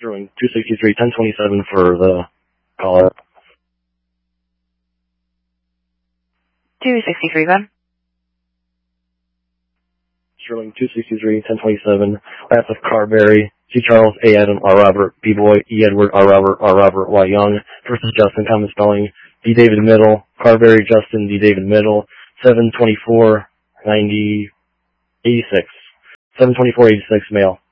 Sterling 263, 1027 for the caller. 263, then. Sterling 263, 1027. Last of Carberry, C. Charles, A. Adam, R. Robert, B. Boy, E. Edward, R. Robert, R. Robert, Y. Young. First is Justin, common spelling. D. David Middle, Carberry, Justin, D. David Middle. 724, 90, 86. 724, 86, male.